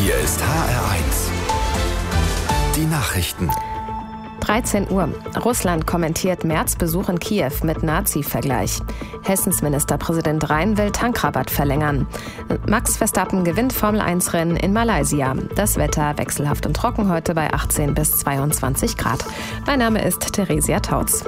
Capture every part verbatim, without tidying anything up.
Hier ist H R eins. Die Nachrichten. dreizehn Uhr. Russland kommentiert Merz Besuch in Kiew mit Nazi-Vergleich. Hessens Ministerpräsident Rhein will Tankrabatt verlängern. Max Verstappen gewinnt Formel eins Rennen in Malaysia. Das Wetter wechselhaft und trocken heute bei achtzehn bis zweiundzwanzig Grad. Mein Name ist Theresia Tautz.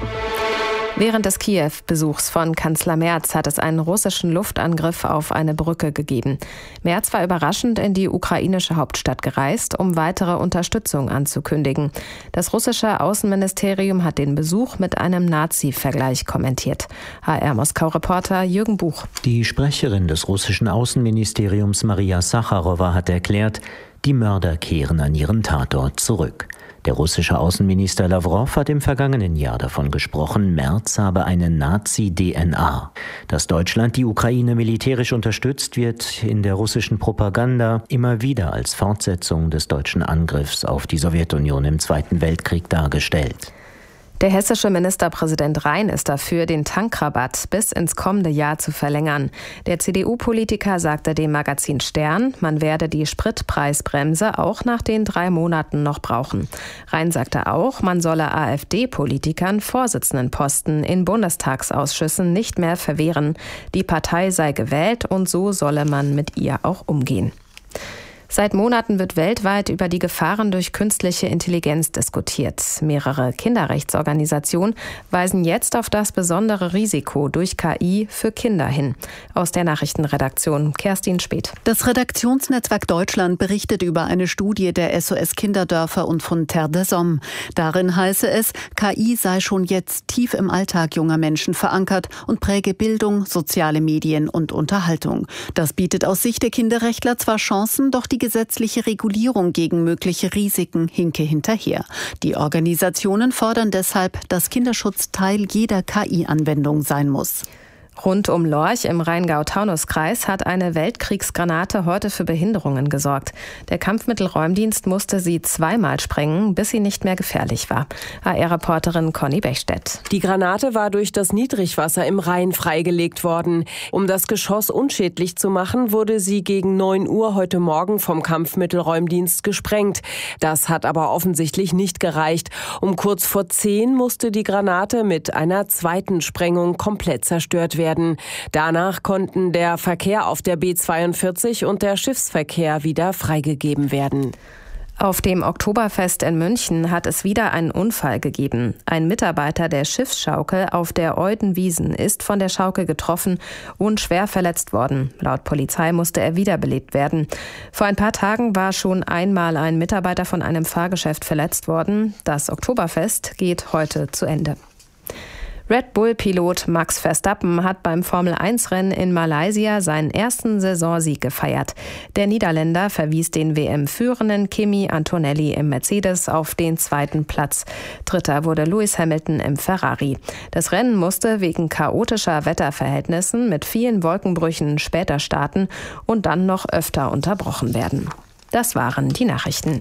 Während des Kiew-Besuchs von Kanzler Merz hat es einen russischen Luftangriff auf eine Brücke gegeben. Merz war überraschend in die ukrainische Hauptstadt gereist, um weitere Unterstützung anzukündigen. Das russische Außenministerium hat den Besuch mit einem Nazi-Vergleich kommentiert. H R-Moskau-Reporter Jürgen Buch. Die Sprecherin des russischen Außenministeriums Maria Sacharowa hat erklärt, die Mörder kehren an ihren Tatort zurück. Der russische Außenminister Lawrow hat im vergangenen Jahr davon gesprochen, Merz habe eine Nazi-D N A. Dass Deutschland die Ukraine militärisch unterstützt, wird in der russischen Propaganda immer wieder als Fortsetzung des deutschen Angriffs auf die Sowjetunion im Zweiten Weltkrieg dargestellt. Der hessische Ministerpräsident Rhein ist dafür, den Tankrabatt bis ins kommende Jahr zu verlängern. Der C D U-Politiker sagte dem Magazin Stern, man werde die Spritpreisbremse auch nach den drei Monaten noch brauchen. Rhein sagte auch, man solle AfD-Politikern Vorsitzendenposten in Bundestagsausschüssen nicht mehr verwehren. Die Partei sei gewählt und so solle man mit ihr auch umgehen. Seit Monaten wird weltweit über die Gefahren durch künstliche Intelligenz diskutiert. Mehrere Kinderrechtsorganisationen weisen jetzt auf das besondere Risiko durch K I für Kinder hin. Aus der Nachrichtenredaktion Kerstin Speth. Das Redaktionsnetzwerk Deutschland berichtet über eine Studie der S O S Kinderdörfer und von Terre des Hommes. Darin heiße es, K I sei schon jetzt tief im Alltag junger Menschen verankert und präge Bildung, soziale Medien und Unterhaltung. Das bietet aus Sicht der Kinderrechtler zwar Chancen, doch die Die gesetzliche Regulierung gegen mögliche Risiken hinke hinterher. Die Organisationen fordern deshalb, dass Kinderschutz Teil jeder K I-Anwendung sein muss. Rund um Lorch im Rheingau-Taunus-Kreis hat eine Weltkriegsgranate heute für Behinderungen gesorgt. Der Kampfmittelräumdienst musste sie zweimal sprengen, bis sie nicht mehr gefährlich war. H R-Reporterin Conny Bechstedt. Die Granate war durch das Niedrigwasser im Rhein freigelegt worden. Um das Geschoss unschädlich zu machen, wurde sie gegen neun Uhr heute Morgen vom Kampfmittelräumdienst gesprengt. Das hat aber offensichtlich nicht gereicht. Um kurz vor zehn musste die Granate mit einer zweiten Sprengung komplett zerstört werden. Danach konnten der Verkehr auf der B zweiundvierzig und der Schiffsverkehr wieder freigegeben werden. Auf dem Oktoberfest in München hat es wieder einen Unfall gegeben. Ein Mitarbeiter der Schiffsschaukel auf der Eudenwiesen ist von der Schaukel getroffen und schwer verletzt worden. Laut Polizei musste er wiederbelebt werden. Vor ein paar Tagen war schon einmal ein Mitarbeiter von einem Fahrgeschäft verletzt worden. Das Oktoberfest geht heute zu Ende. Red Bull-Pilot Max Verstappen hat beim Formel eins Rennen in Malaysia seinen ersten Saisonsieg gefeiert. Der Niederländer verwies den W M-Führenden Kimi Antonelli im Mercedes auf den zweiten Platz. Dritter wurde Lewis Hamilton im Ferrari. Das Rennen musste wegen chaotischer Wetterverhältnissen mit vielen Wolkenbrüchen später starten und dann noch öfter unterbrochen werden. Das waren die Nachrichten.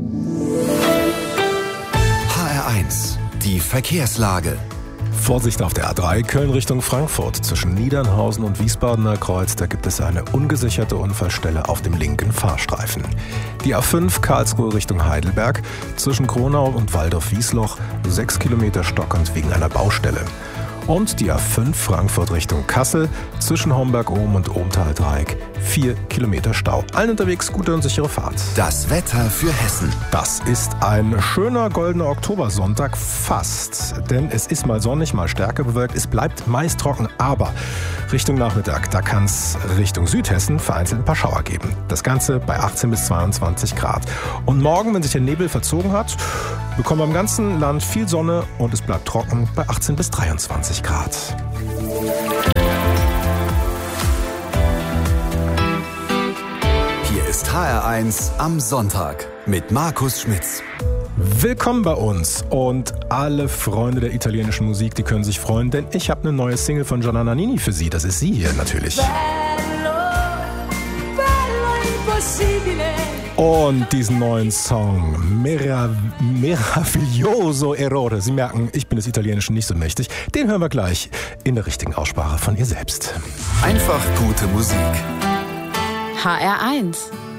H R eins, die Verkehrslage. Vorsicht auf der A drei, Köln Richtung Frankfurt. Zwischen Niedernhausen und Wiesbadener Kreuz, da gibt es eine ungesicherte Unfallstelle auf dem linken Fahrstreifen. Die A fünf, Karlsruhe Richtung Heidelberg. Zwischen Kronau und Waldorf-Wiesloch, sechs Kilometer stockend wegen einer Baustelle. Und die A fünf, Frankfurt Richtung Kassel. Zwischen Homberg-Ohm und Ohmtal-Dreieck, vier Kilometer Stau. Allen unterwegs gute und sichere Fahrt. Das Wetter für Hessen. Das ist ein schöner goldener Oktobersonntag, fast. Denn es ist mal sonnig, mal stärker bewölkt. Es bleibt meist trocken, aber Richtung Nachmittag, da kann es Richtung Südhessen vereinzelt ein paar Schauer geben. Das Ganze bei achtzehn bis zweiundzwanzig Grad. Und morgen, wenn sich der Nebel verzogen hat, bekommen wir im ganzen Land viel Sonne und es bleibt trocken bei achtzehn bis dreiundzwanzig Grad. Hier ist H R eins am Sonntag mit Markus Schmitz. Willkommen bei uns und alle Freunde der italienischen Musik, die können sich freuen, denn ich habe eine neue Single von Gianna Nannini für Sie. Das ist sie hier natürlich. Bello, bello impossibile. Und diesen neuen Song, Merav- Meraviglioso Errore, Sie merken, ich bin des Italienischen nicht so mächtig, den hören wir gleich in der richtigen Aussprache von ihr selbst. Einfach gute Musik. H R eins